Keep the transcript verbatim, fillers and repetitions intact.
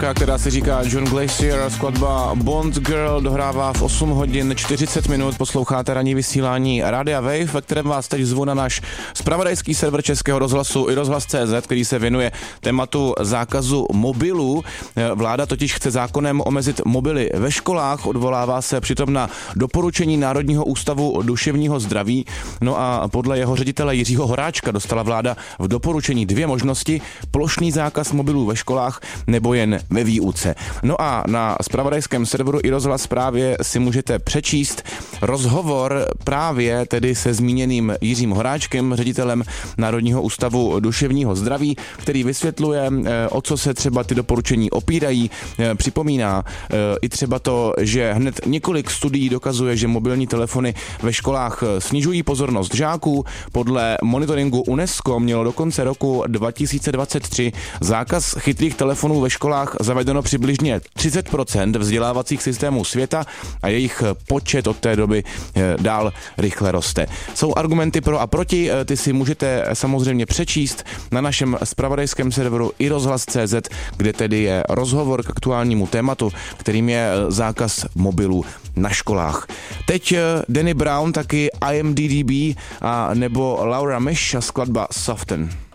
písnička, která se říká John Glacier, skladba Bond Girl, dohrává v osm hodin čtyřicet minut, posloucháte ranní vysílání Rádia Wave, ve kterém vás teď zvu na náš zpravodajský server Českého rozhlasu i rozhlas tečka cé zet, který se věnuje tématu zákazu mobilů. Vláda totiž chce zákonem omezit mobily ve školách, odvolává se přitom na doporučení Národního ústavu duševního zdraví. No a podle jeho ředitele Jiřího Horáčka dostala vláda v doporučení dvě možnosti: plošný zákaz mobilů ve školách nebo jen ve výuce. No a na zpravodajském serveru i rozhlas právě si můžete přečíst rozhovor právě tedy se zmíněným Jiřím Horáčkem, ředitelem Národního ústavu duševního zdraví, který vysvětluje, o co se třeba ty doporučení opírají. Připomíná i třeba to, že hned několik studií dokazuje, že mobilní telefony ve školách snižují pozornost žáků. Podle monitoringu UNESCO mělo do konce roku dva tisíce dvacet tři zákaz chytrých telefonů ve školách zavedeno přibližně třicet procent vzdělávacích systémů světa a jejich počet od té doby dál rychle roste. Jsou argumenty pro a proti, ty si můžete samozřejmě přečíst na našem zpravodajském serveru i rozhlas tečka cé zet, kde tedy je rozhovor k aktuálnímu tématu, kterým je zákaz mobilů na školách. Teď Danny Brown, taky I M D D B a nebo Laura Mish a skladba Soften.